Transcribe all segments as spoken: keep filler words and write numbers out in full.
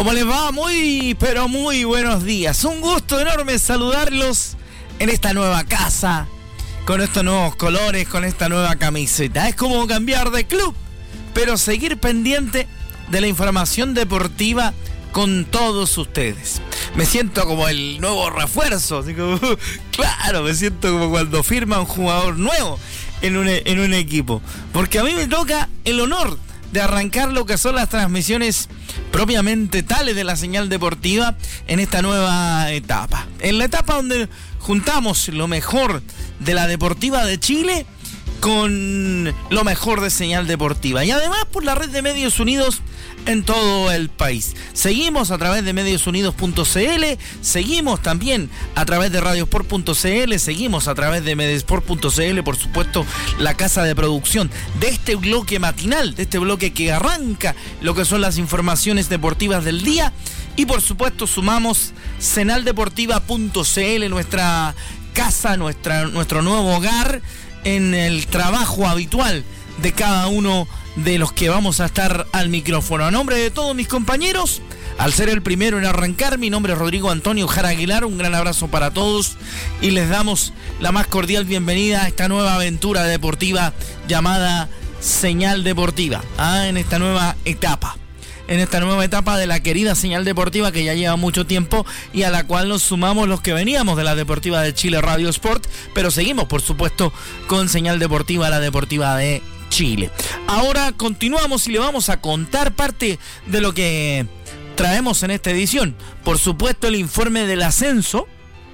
¿Cómo les va? Muy, pero muy buenos días. Un gusto enorme saludarlos en esta nueva casa, con estos nuevos colores, con esta nueva camiseta. Es como cambiar de club, pero seguir pendiente de la información deportiva con todos ustedes. Me siento como el nuevo refuerzo, así como, claro, me siento como cuando firma un jugador nuevo en un, en un equipo. Porque a mí me toca el honor de arrancar lo que son las transmisiones propiamente tales de la señal deportiva en esta nueva etapa. En la etapa donde juntamos lo mejor de la Deportiva de Chile con lo mejor de señal deportiva. Y además por la red de Medios Unidos en todo el país. Seguimos a través de medios unidos punto c l, seguimos también a través de radiosport punto c l, seguimos a través de mediasport punto c l, por supuesto, la casa de producción de este bloque matinal, de este bloque que arranca lo que son las informaciones deportivas del día. Y por supuesto sumamos senal deportiva punto c l, nuestra casa, nuestra, nuestro nuevo hogar en el trabajo habitual de cada uno de los que vamos a estar al micrófono. A nombre de todos mis compañeros, al ser el primero en arrancar, mi nombre es Rodrigo Antonio Jara Aguilar. Un gran abrazo para todos y les damos la más cordial bienvenida a esta nueva aventura deportiva llamada Señal Deportiva, ¿ah? en esta nueva etapa. En esta nueva etapa de la querida señal deportiva que ya lleva mucho tiempo y a la cual nos sumamos los que veníamos de la Deportiva de Chile Radio Sport, pero seguimos por supuesto con señal deportiva, la Deportiva de Chile. Ahora continuamos y le vamos a contar parte de lo que traemos en esta edición. Por supuesto el informe del ascenso,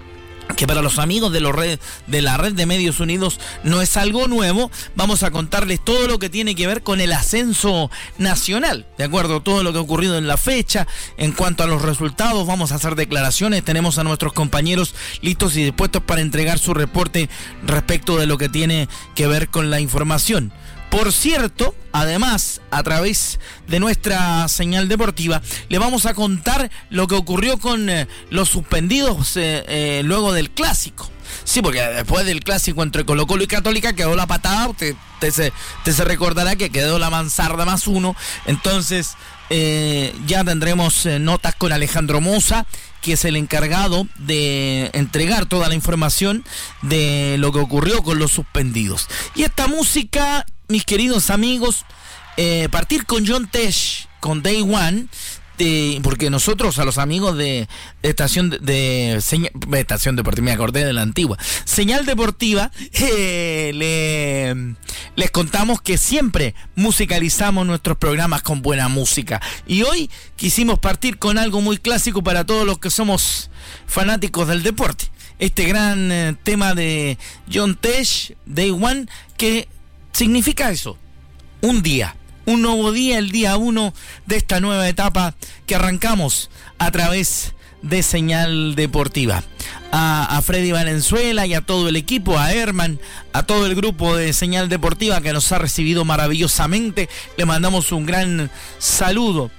que para los amigos de, los red, de la red de Medios Unidos no es algo nuevo. Vamos a contarles todo lo que tiene que ver con el ascenso nacional, de acuerdo, todo lo que ha ocurrido en la fecha. En cuanto a los resultados, vamos a hacer declaraciones. Tenemos a nuestros compañeros listos y dispuestos para entregar su reporte respecto de lo que tiene que ver con la información. Por cierto, además, a través de nuestra señal deportiva, le vamos a contar lo que ocurrió con eh, los suspendidos eh, eh, luego del clásico. Sí, porque después del clásico entre Colo-Colo y Católica quedó la patada. Usted, usted, se, usted se recordará que quedó la mansarda más uno. Entonces, eh, ya tendremos eh, notas con Alejandro Moza, que es el encargado de entregar toda la información de lo que ocurrió con los suspendidos. Y esta música, mis queridos amigos, eh, partir con John Tesh, con Day One, de, porque nosotros a los amigos de, de estación de, de, seña, de estación deportiva, me acordé de la antigua señal deportiva, eh, le, les contamos que siempre musicalizamos nuestros programas con buena música, y hoy quisimos partir con algo muy clásico para todos los que somos fanáticos del deporte. Este gran eh, tema de John Tesh, Day One, que significa eso, un día, un nuevo día, el día uno de esta nueva etapa que arrancamos a través de Señal Deportiva. A, a Freddy Valenzuela y a todo el equipo, a Herman, a todo el grupo de Señal Deportiva que nos ha recibido maravillosamente, le mandamos un gran saludo.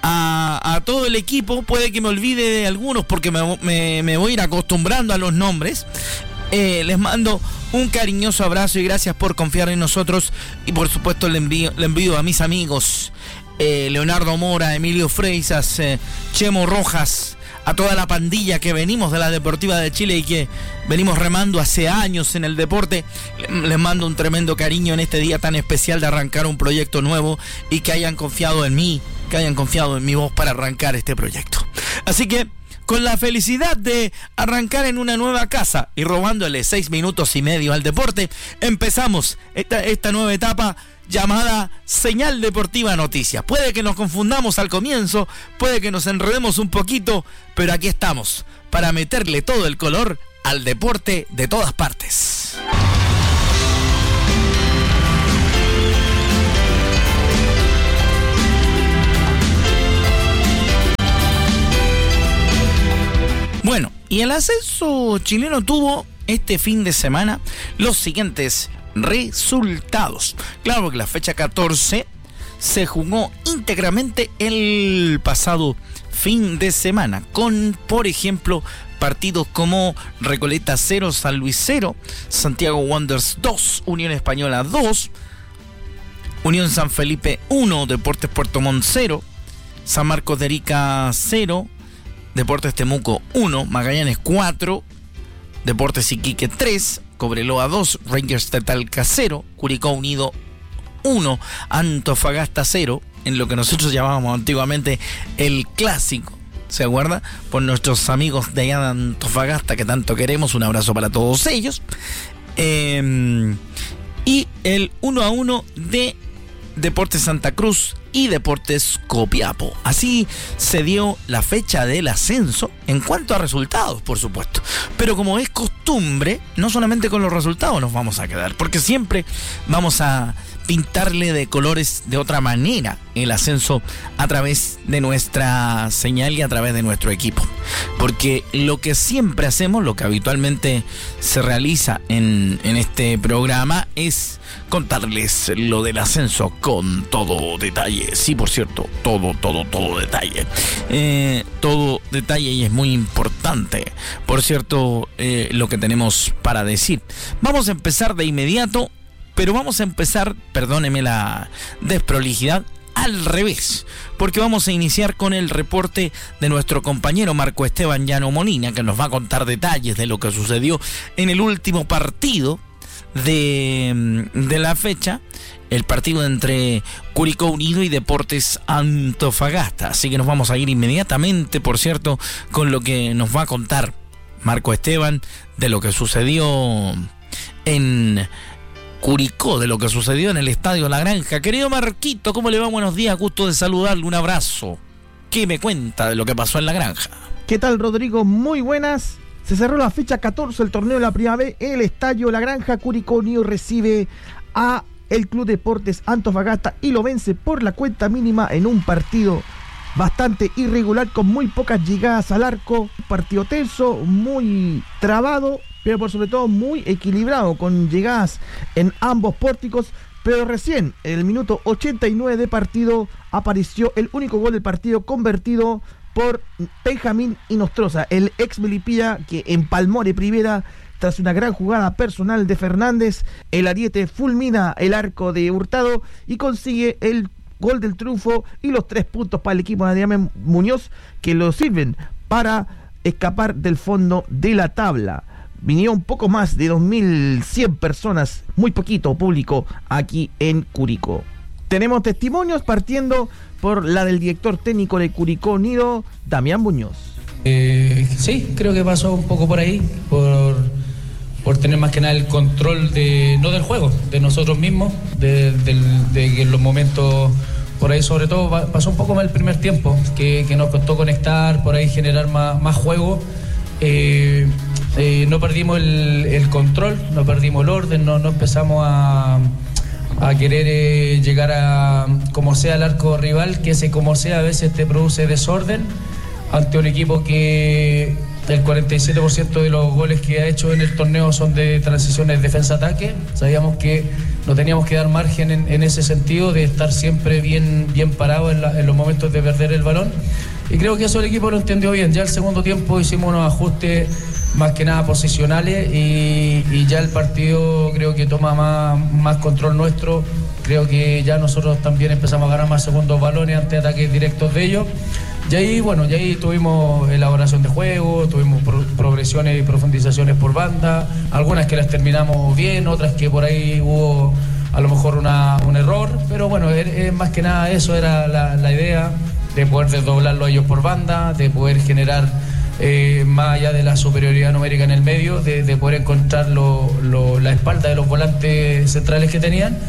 A, a todo el equipo, puede que me olvide de algunos porque me, me, me voy a ir acostumbrando a los nombres. Eh, les mando un cariñoso abrazo y gracias por confiar en nosotros. Y por supuesto le envío, le envío a mis amigos eh, Leonardo Mora, Emilio Freisas, eh, Chemo Rojas, a toda la pandilla que venimos de la Deportiva de Chile y que venimos remando hace años en el deporte. Les mando un tremendo cariño en este día tan especial de arrancar un proyecto nuevo y que hayan confiado en mí, que hayan confiado en mi voz para arrancar este proyecto. Así que con la felicidad de arrancar en una nueva casa y robándole seis minutos y medio al deporte, empezamos esta, esta nueva etapa llamada Señal Deportiva Noticias. Puede que nos confundamos al comienzo, puede que nos enredemos un poquito, pero aquí estamos para meterle todo el color al deporte de todas partes. Bueno, y el ascenso chileno tuvo este fin de semana los siguientes resultados. Claro que la fecha catorce se jugó íntegramente el pasado fin de semana, con, por ejemplo, partidos como Recoleta cero, San Luis cero, Santiago Wanderers dos, Unión Española dos, Unión San Felipe uno, Deportes Puerto Montt cero, San Marcos de Arica cero, Deportes Temuco uno, Magallanes cuatro, Deportes Iquique tres, Cobreloa dos, Rangers de Talca cero, Curicó Unido uno, Antofagasta cero, en lo que nosotros llamábamos antiguamente el clásico, ¿se acuerda? Por nuestros amigos de allá de Antofagasta que tanto queremos, un abrazo para todos ellos. Eh, y el uno a uno de Deportes Santa Cruz y Deportes Copiapó. Así se dio la fecha del ascenso en cuanto a resultados, por supuesto. Pero como es costumbre, no solamente con los resultados nos vamos a quedar, porque siempre vamos a pintarle de colores de otra manera el ascenso a través de nuestra señal y a través de nuestro equipo. Porque lo que siempre hacemos, lo que habitualmente se realiza en, en este programa es contarles lo del ascenso con todo detalle. Sí, por cierto, todo, todo, todo detalle. Eh, todo detalle y es muy importante, por cierto, eh, lo que tenemos para decir. Vamos a empezar de inmediato. Pero vamos a empezar, perdóneme la desprolijidad, al revés, porque vamos a iniciar con el reporte de nuestro compañero Marco Esteban Llano Molina, que nos va a contar detalles de lo que sucedió en el último partido de, de la fecha, el partido entre Curicó Unido y Deportes Antofagasta. Así que nos vamos a ir inmediatamente, por cierto, con lo que nos va a contar Marco Esteban de lo que sucedió en Curicó, de lo que sucedió en el Estadio La Granja. Querido Marquito, ¿cómo le va? Buenos días, gusto de saludarle, un abrazo. ¿Qué me cuenta de lo que pasó en La Granja? ¿Qué tal, Rodrigo? Muy buenas. Se cerró la fecha catorce del torneo de la Primera B en el Estadio La Granja. Curicó Unido recibe a el Club Deportes Antofagasta y lo vence por la cuenta mínima en un partido bastante irregular, con muy pocas llegadas al arco. Un partido tenso, muy trabado, pero por sobre todo muy equilibrado, con llegadas en ambos pórticos. Pero recién, en el minuto ochenta y nueve de partido, apareció el único gol del partido, convertido por Benjamín Inostroza, el ex Melipilla, que empalmó de primera tras una gran jugada personal de Fernández. El ariete fulmina el arco de Hurtado y consigue el gol del triunfo y los tres puntos para el equipo de Damián Muñoz, que lo sirven para escapar del fondo de la tabla. Vinieron un poco más de dos mil cien personas, muy poquito público aquí en Curicó. Tenemos testimonios, partiendo por la del director técnico de Curicó Unido, Damián Muñoz. Eh, sí, creo que pasó un poco por ahí, por, por tener más que nada el control de, no del juego, de nosotros mismos, de, de, de que en los momentos, por ahí sobre todo pasó un poco más el primer tiempo, que, que nos costó conectar, por ahí generar más, más juego. Eh, eh, no perdimos el, el control, no perdimos el orden, no, no empezamos a, a querer eh, llegar a como sea al arco rival, que ese como sea a veces te produce desorden ante un equipo que el cuarenta y siete por ciento de los goles que ha hecho en el torneo son de transiciones defensa-ataque. Sabíamos que no teníamos que dar margen en, en ese sentido, de estar siempre bien, bien parado en, la, en los momentos de perder el balón. Y creo que eso el equipo lo entendió bien. Ya el segundo tiempo hicimos unos ajustes más que nada posicionales y, y ya el partido creo que toma más, más control nuestro. Creo que ya nosotros también empezamos a ganar más segundos balones ante ataques directos de ellos. Y ahí, bueno, y ahí tuvimos elaboración de juego, tuvimos pro- progresiones y profundizaciones por banda, algunas que las terminamos bien, otras que por ahí hubo a lo mejor una, un error, pero bueno, es, es más que nada eso era la, la idea, de poder desdoblarlo a ellos por banda, de poder generar, eh, más allá de la superioridad numérica en el medio, de, de poder encontrar lo, lo, la espalda de los volantes centrales que tenían.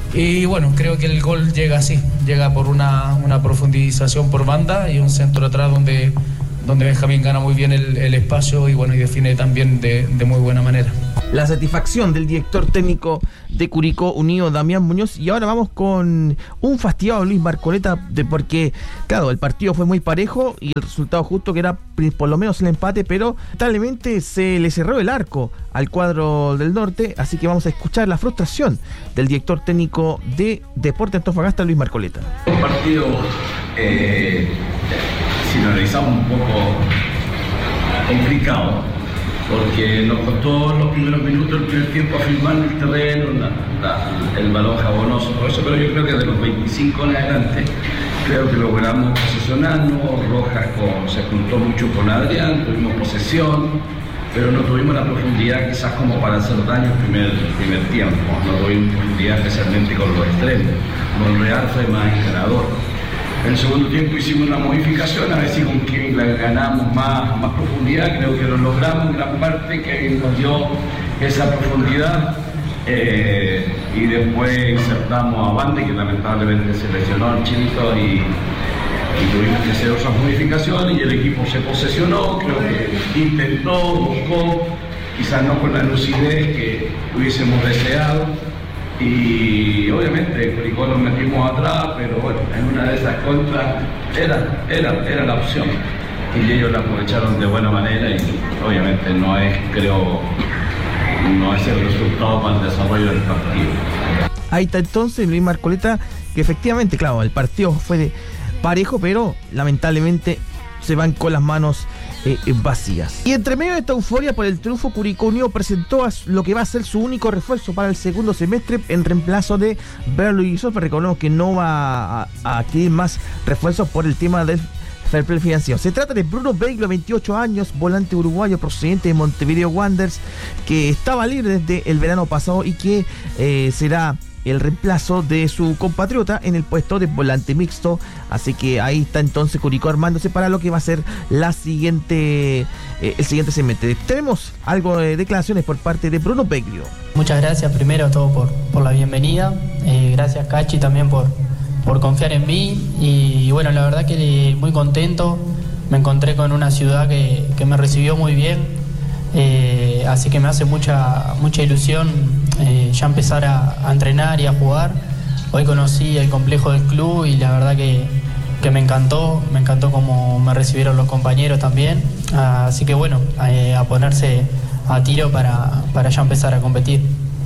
Y bueno, creo que el gol llega así, llega por una, una profundización por banda y un centro atrás donde, donde Benjamín gana muy bien el, el espacio y bueno, y define también de, de muy buena manera. La satisfacción del director técnico de Curicó Unido, Damián Muñoz. Y ahora vamos con un fastidiado Luis Marcoleta, de porque, claro, el partido fue muy parejo y el resultado justo, que era por lo menos el empate, pero lamentablemente se le cerró el arco al cuadro del norte. Así que vamos a escuchar la frustración del director técnico de Deportes Antofagasta, Luis Marcoleta. Un partido, eh, si lo analizamos, un poco complicado, porque nos costó los primeros minutos del primer tiempo afirmar el terreno, la, la, el balón jabonoso, todo eso, pero yo creo que de los veinticinco en adelante creo que logramos posesionarnos, Rojas con, se juntó mucho con Adrián, tuvimos posesión, pero no tuvimos la profundidad quizás como para hacer daño el primer, el primer tiempo, no tuvimos profundidad especialmente con los extremos, Monreal fue más encarador. En el segundo tiempo hicimos una modificación, a ver si con Kevin ganamos más, más profundidad, creo que lo logramos en gran parte, que nos dio esa profundidad. Eh, y después insertamos a Bande, que lamentablemente se lesionó el Chilito, y, y tuvimos que hacer otras modificaciones y el equipo se posesionó, creo que intentó, buscó, quizás no con la lucidez que hubiésemos deseado, y obviamente Curicó nos metimos atrás, pero bueno, en una de esas contras era, era, era la opción y ellos la aprovecharon de buena manera, y obviamente no es, creo, no es el resultado para el desarrollo del partido. Ahí está entonces Luis Marcoleta, que efectivamente, claro, el partido fue de parejo, pero lamentablemente se van con las manos eh, vacías. Y entre medio de esta euforia por el triunfo, Curicó Unido presentó a lo que va a ser su único refuerzo para el segundo semestre en reemplazo de Berlo y Sofer. Recordemos que no va a, a adquirir más refuerzos por el tema del fair play financiero. Se trata de Bruno Beiglo, veintiocho años, volante uruguayo procedente de Montevideo Wanderers, que estaba libre desde el verano pasado y que eh, será el reemplazo de su compatriota en el puesto de volante mixto. Así que ahí está entonces Curicó armándose para lo que va a ser la siguiente eh, el siguiente semestre. Tenemos algo de declaraciones por parte de Bruno Beglio. Muchas gracias primero a todos por, por la bienvenida. Eh, gracias Cachi también por, por confiar en mí. Y, y bueno, la verdad que muy contento. Me encontré con una ciudad que, que me recibió muy bien. Eh, así que me hace mucha, mucha ilusión eh, ya empezar a, a entrenar y a jugar. Hoy conocí el complejo del club y la verdad que, que me encantó, me encantó cómo me recibieron los compañeros también. Ah, así que bueno, eh, a ponerse a tiro para, para ya empezar a competir.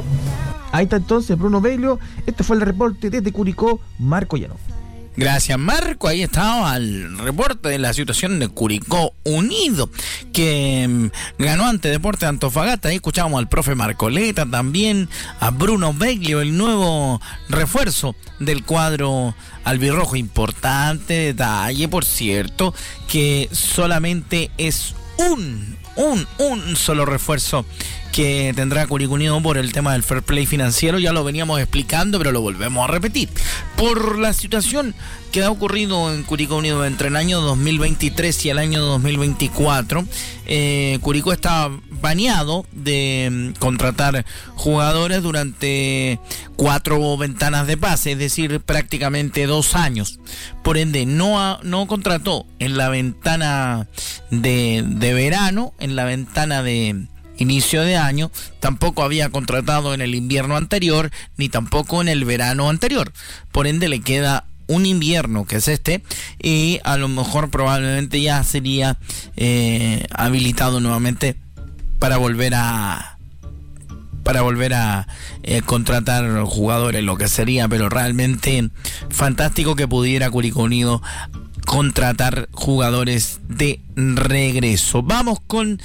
Ahí está entonces Bruno Beglio. Este fue el reporte desde Curicó, Marco Llano. Gracias, Marco. Ahí estaba el reporte de la situación de Curicó Unido, que mmm, ganó ante Deportes de Antofagasta. Ahí escuchábamos al profe Marcoleta, también a Bruno Beglio, el nuevo refuerzo del cuadro albirrojo. Importante detalle, por cierto, que solamente es un, un, un solo refuerzo que tendrá Curicó Unido por el tema del fair play financiero. Ya lo veníamos explicando, pero lo volvemos a repetir. Por la situación que ha ocurrido en Curicó Unido entre el año dos mil veintitrés y el año dos mil veinticuatro, eh, Curicó está baneado de contratar jugadores durante cuatro ventanas de pase, es decir, prácticamente dos años. Por ende, no, ha, no contrató en la ventana de, de verano, en la ventana de inicio de año, tampoco había contratado en el invierno anterior, ni tampoco en el verano anterior. Por ende, le queda un invierno, que es este, y a lo mejor probablemente ya sería eh, habilitado nuevamente para volver a para volver a eh, contratar jugadores, lo que sería, pero realmente fantástico que pudiera Curicó Unido contratar jugadores de regreso. Vamos con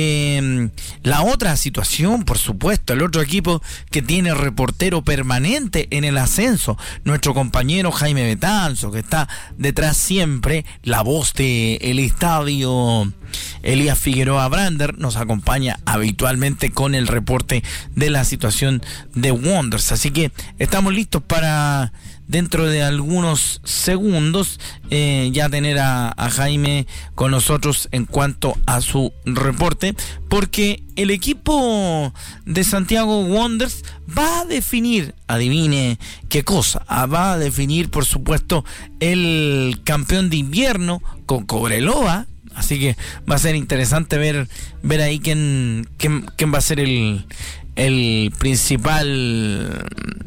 eh, la otra situación, por supuesto, el otro equipo que tiene reportero permanente en el ascenso, nuestro compañero Jaime Betanzo, que está detrás siempre, la voz de el estadio Elías Figueroa Brander, nos acompaña habitualmente con el reporte de la situación de Wanderers. Así que estamos listos para dentro de algunos segundos eh, ya tener a, a Jaime con nosotros en cuanto a su reporte, porque el equipo de Santiago Wanderers va a definir, adivine qué cosa, va a definir por supuesto el campeón de invierno con Cobreloa. Así que va a ser interesante ver ver ahí quién quién, quién va a ser el el principal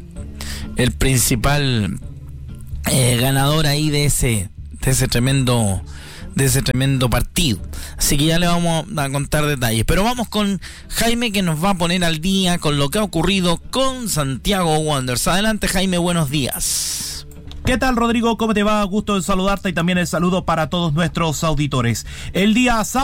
el principal eh, ganador ahí de ese de ese tremendo de ese tremendo partido. Así que ya le vamos a contar detalles, pero vamos con Jaime, que nos va a poner al día con lo que ha ocurrido con Santiago Wanderers. Adelante, Jaime, buenos días. ¿Qué tal, Rodrigo? ¿Cómo te va? Gusto en saludarte y también el saludo para todos nuestros auditores. El día sábado